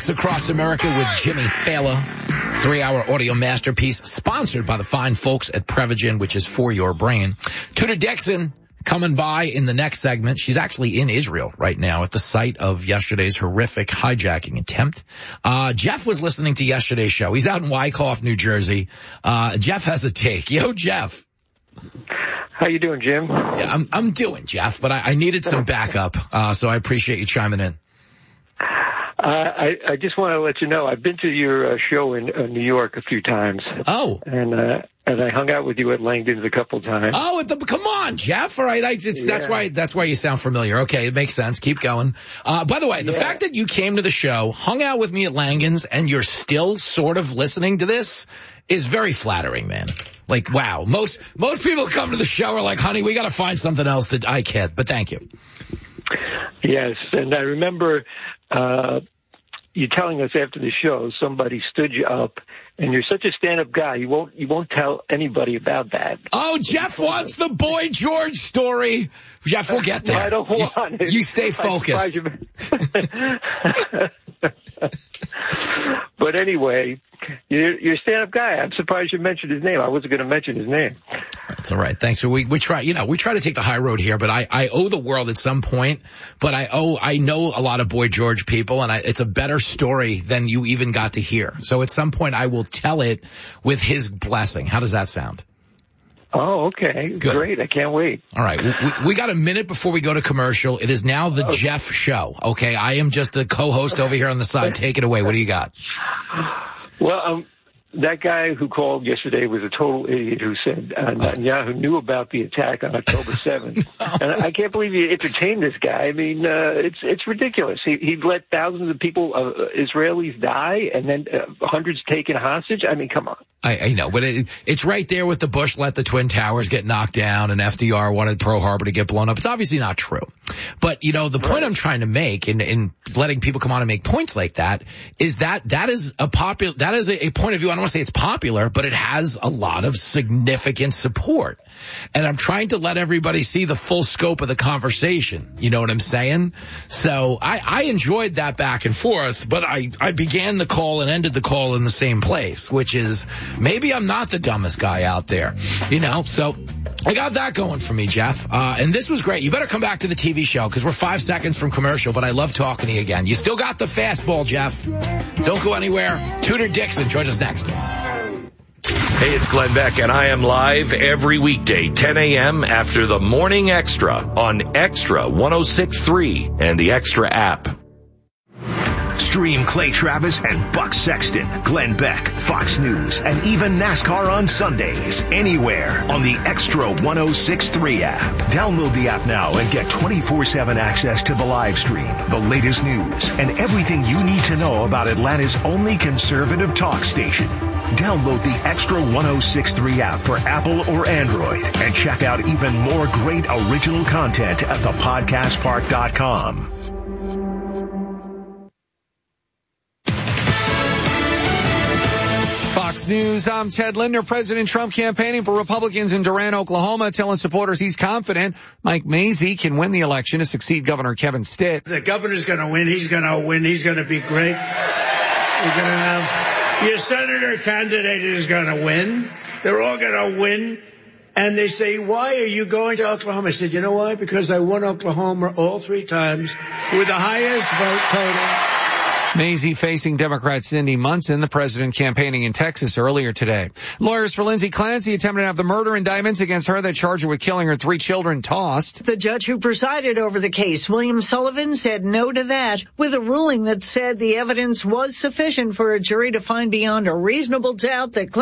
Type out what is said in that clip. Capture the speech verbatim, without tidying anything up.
Facts Across America with Jimmy Fallon. Three-hour audio masterpiece sponsored by the fine folks at Prevagen, which is for your brain. Tudor Dixon coming by in the next segment. She's actually in Israel right now at the site of yesterday's horrific hijacking attempt. Uh, Jeff was listening to yesterday's show. He's out in Wyckoff, New Jersey. Uh, Jeff has a take. Yo, Jeff. How you doing, Jim? Yeah, I'm, I'm doing, Jeff, but I, I needed some backup, uh, so I appreciate you chiming in. Uh, I, I just want to let you know, I've been to your uh, show in uh, New York a few times. Oh. And, uh, and I hung out with you at Langdon's a couple times. Oh, the, come on, Jeff. All right. I, it's, yeah. That's why, that's why you sound familiar. Okay. It makes sense. Keep going. Uh, by the way, the yeah. fact that you came to the show, hung out with me at Langdon's, and you're still sort of listening to this is very flattering, man. Like, wow. Most, most people come to the show are like, honey, we got to find something else that I can't, but thank you. Yes. And I remember, uh, you telling us after the show, somebody stood you up, and you're such a stand-up guy, you won't you won't tell anybody about that. Oh, Jeff wants the Boy George story. Jeff, we'll get there. No, I don't you, want it. You stay focused. But anyway, you're, you're a stand-up guy. I'm surprised you mentioned his name. I wasn't going to mention his name. That's all right. Thanks. We we try, you know, we try to take the high road here, but I, I owe the world at some point. But I owe, I know a lot of Boy George people, and I, it's a better story than you even got to hear. So at some point, I will tell it with his blessing. How does that sound? Oh, okay. Good. Great. I can't wait. All right. We, we got a minute before we go to commercial. It is now the okay. Jeff Show. Okay. I am just a co-host over here on the side. Take it away. What do you got? Well, um, that guy who called yesterday was a total idiot who said uh, Netanyahu knew about the attack on October seventh. No. And I can't believe you entertained this guy. I mean, uh, it's it's ridiculous. He he let thousands of people, uh, Israelis, die, and then uh, hundreds taken hostage. I mean, come on. I, I know, but it, it's right there with the Bush let the Twin Towers get knocked down and F D R wanted Pearl Harbor to get blown up. It's obviously not true. But, you know, the point right. I'm trying to make in, in letting people come on and make points like that is that that is a popular, that is a, a point of view. I don't want to say it's popular, but it has a lot of significant support. And I'm trying to let everybody see the full scope of the conversation. You know what I'm saying? So I, I enjoyed that back and forth, but I, I began the call and ended the call in the same place, which is maybe I'm not the dumbest guy out there, you know? So I got that going for me, Jeff. Uh, and this was great. You better come back to the T V show because we're five seconds from commercial, but I love talking to you again. You still got the fastball, Jeff. Don't go anywhere. Tudor Dixon joins us next. Hey, it's Glenn Beck, and I am live every weekday, ten a.m. after the Morning Extra on Extra one oh six point three and the Extra app. Stream Clay Travis and Buck Sexton, Glenn Beck, Fox News, and even NASCAR on Sundays, anywhere on the Extra one oh six point three app. Download the app now and get twenty-four seven access to the live stream, the latest news, and everything you need to know about Atlanta's only conservative talk station. Download the Extra one oh six point three app for Apple or Android and check out even more great original content at the podcast park dot com. Fox News, I'm Ted Linder. President Trump campaigning for Republicans in Durant, Oklahoma, telling supporters he's confident Mike Mazzei can win the election to succeed Governor Kevin Stitt. The governor's going to win. He's going to win. He's going to be great. You're going to have your senator candidate is going to win. They're all going to win. And they say, why are you going to Oklahoma? I said, you know why? Because I won Oklahoma all three times with the highest vote total. Mazzei facing Democrat Cindy Munson, the president campaigning in Texas earlier today. Lawyers for Lindsay Clancy attempted to have the murder indictments against her that charge her with killing her three children tossed. The judge who presided over the case, William Sullivan, said no to that, with a ruling that said the evidence was sufficient for a jury to find beyond a reasonable doubt that